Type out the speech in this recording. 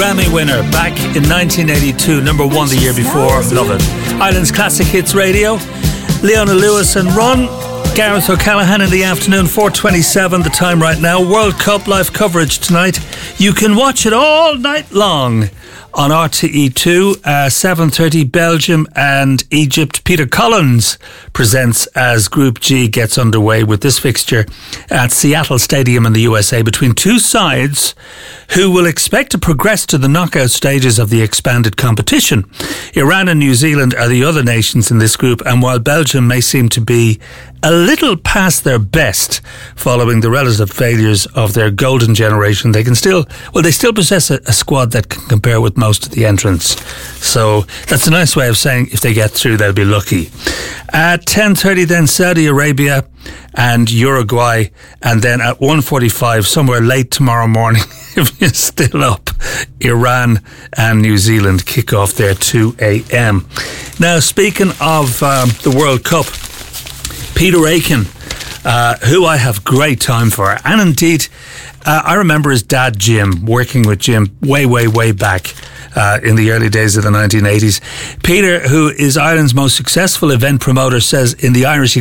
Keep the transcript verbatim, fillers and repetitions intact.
Grammy winner back in nineteen eighty-two, number one the year before. Love it. Ireland's Classic Hits Radio. Leona Lewis and Ron. Gareth O'Callaghan in the afternoon, four twenty-seven the time right now. World Cup live coverage tonight. You can watch it all night long on R T E two, uh, seven thirty, Belgium and Egypt. Peter Collins presents as Group G gets underway with this fixture at Seattle Stadium in the U S A between two sides who will expect to progress to the knockout stages of the expanded competition. Iran and New Zealand are the other nations in this group, and while Belgium may seem to be a little past their best following the relative failures of their golden generation, they can still, well, they still possess a, a squad that can compare with most of the entrants. So that's a nice way of saying if they get through, they'll be lucky. At ten thirty then, Saudi Arabia and Uruguay, and then at one forty-five, somewhere late tomorrow morning, if you're still up, Iran and New Zealand kick off their two a.m. Now, speaking of um, the World Cup, Peter Aiken, uh, who I have great time for, and indeed uh, I remember his dad Jim, working with Jim way way way back uh, in the early days of the nineteen eighties. Peter, who is Ireland's most successful event promoter, says in the Irish